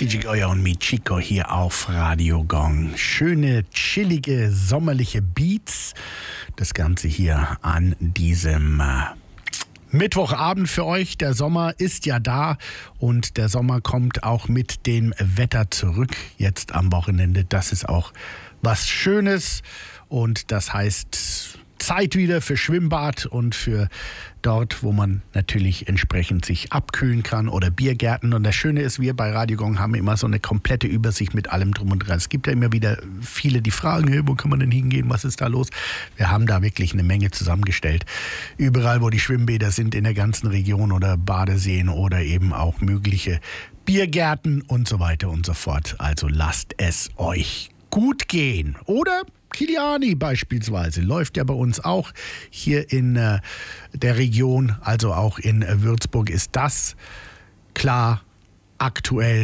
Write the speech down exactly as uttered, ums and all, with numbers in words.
D J Goya und Michiko hier auf Radio Gong. Schöne, chillige, sommerliche Beats. Das Ganze hier an diesem äh, Mittwochabend für euch. Der Sommer ist ja da und der Sommer kommt auch mit dem Wetter zurück jetzt am Wochenende. Das ist auch was Schönes und das heißt Zeit wieder für Schwimmbad und für dort, wo man natürlich entsprechend sich abkühlen kann oder Biergärten. Und das Schöne ist, wir bei Radio Gong haben immer so eine komplette Übersicht mit allem drum und dran. Es gibt ja immer wieder viele, die fragen, hey, wo kann man denn hingehen, was ist da los? Wir haben da wirklich eine Menge zusammengestellt. Überall, wo die Schwimmbäder sind in der ganzen Region oder Badeseen oder eben auch mögliche Biergärten und so weiter und so fort. Also lasst es euch gut gehen. Oder Kiliani beispielsweise läuft ja bei uns auch hier in äh, der Region, also auch in äh, Würzburg ist das klar aktuell.